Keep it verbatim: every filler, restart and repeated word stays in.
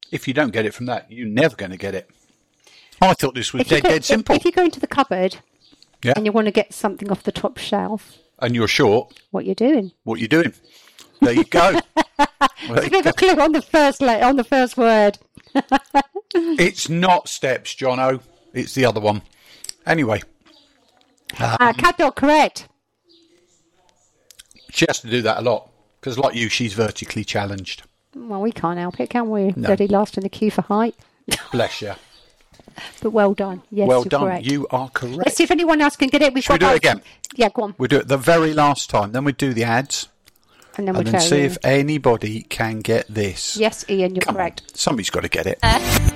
If you don't get it from that, you're never going to get it. I thought this was If you dead, go, dead simple. If, if you go into the cupboard Yeah. and you want to get something off the top shelf, And you're short, what you're doing? what you doing? There you go. It's a bit of a clue on the first le- on the first word. It's not steps, Jono. It's the other one. Anyway. Um, Uh, cat dog, correct. She has to do that a lot. Because like you, she's vertically challenged. Well, we can't help it, can we? No. Bloody last in the queue for height. Bless you. But well done. Yes, Well you're done. correct. You are correct. Let's see if anyone else can get it. We've Should we got do it about- again? Yeah, go on. We'll do it the very last time. Then we do the ads. And then we'll And then tell see you. if anybody can get this. Yes, Ian, you're Come correct. on. Somebody's got to get it.